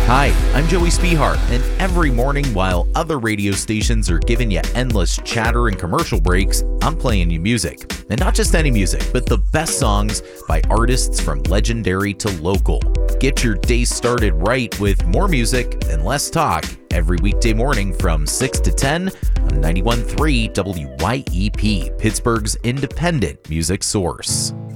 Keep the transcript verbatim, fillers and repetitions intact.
Hi, I'm Joey Spihart, and every morning while other radio stations are giving you endless chatter and commercial breaks, I'm playing you music. And not just any music, but the best songs by artists from legendary to local. Get your day started right with more music and less talk every weekday morning from six to ten on ninety-one point three W Y E P, Pittsburgh's independent music source.